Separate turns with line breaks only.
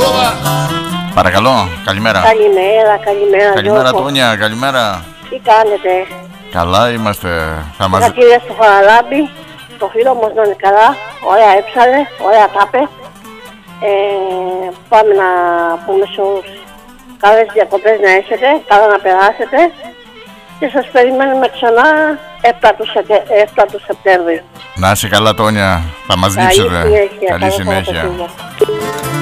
Παρακαλώ, καλημέρα. Καλημέρα Τόνια, καλημέρα.
Τι κάνετε?
Καλά είμαστε. Θα μας...
Κύριε στο Χαραλάμπη, το φίλο μας να είναι καλά, ωραία έψαλε, ωραία τάπε. Πάμε να πούμε σε όλους καλές διακοπές να έχετε, καλά να περάσετε και σας περιμένουμε ξανά 7 του Σεπτέμβρη.
Να είσαι καλά Τόνια, θα μας δείξετε.
Καλή συνέχεια.
Καλή συνέχεια.